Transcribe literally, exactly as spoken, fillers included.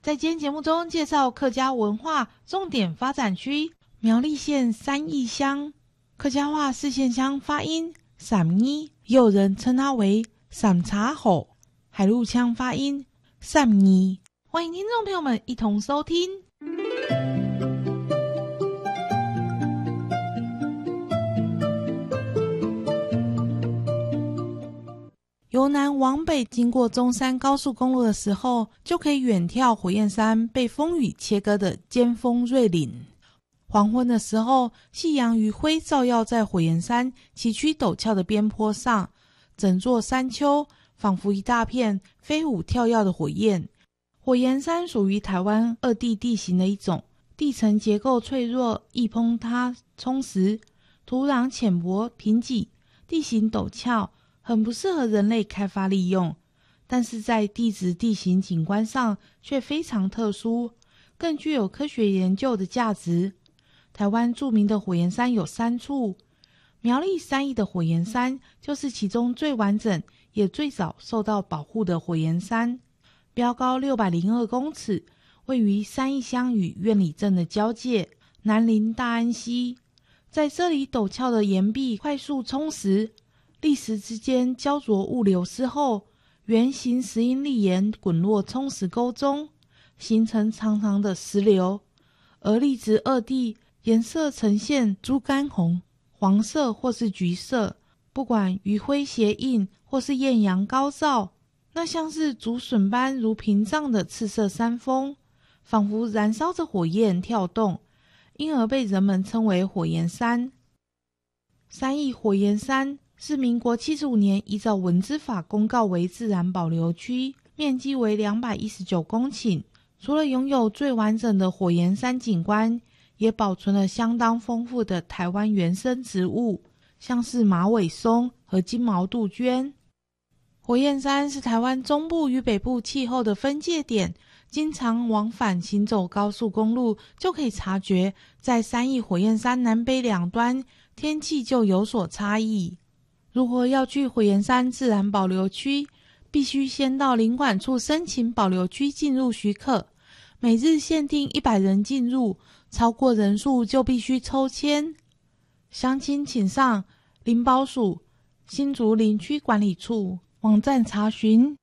在今天节目中介绍客家文化重点发展区苗栗县三义乡，客家话四线乡发音散衣，也有人称它为散茶吼，海陆腔发音散衣。欢迎听众朋友们一同收听。由南往北经过中山高速公路的时候，就可以远眺火焰山被风雨切割的尖峰瑞岭。黄昏的时候，夕阳余晖照耀在火焰山崎岖陡峭的边坡上，整座山丘仿佛一大片飞舞跳跃的火焰。火焰山属于台湾二地地形的一种，地层结构脆弱，易崩塌冲蚀，土壤浅薄贫瘠，地形陡峭，很不适合人类开发利用，但是在地质地形景观上却非常特殊，更具有科学研究的价值。台湾著名的火焰山有三处，苗栗三义的火焰山就是其中最完整也最早受到保护的火焰山，标高六百零二公尺，位于三义乡与苑里镇的交界，南临大安溪。在这里陡峭的岩壁快速冲蚀，砾石之间焦灼物流失后，圆形石英砾岩滚落冲蚀沟中，形成长长的石流，而砾质二地颜色呈现猪肝红、黄色或是橘色，不管余晖斜映或是艳阳高照，那像是竹笋般如屏障的赤色山峰，仿佛燃烧着火焰跳动，因而被人们称为火焰山。三义火焰山是民国七十五年依照文资法公告为自然保留区，面积为两百一十九公顷。除了拥有最完整的火焰山景观，也保存了相当丰富的台湾原生植物，像是马尾松和金毛杜鹃。火焰山是台湾中部与北部气候的分界点，经常往返行走高速公路就可以察觉，在三义火焰山南北两端天气就有所差异。如果要去火焰山自然保留区，必须先到领管处申请保留区进入许可，每日限定一百人进入，超过人数就必须抽签。详情请上林保署新竹林区管理处网站查询。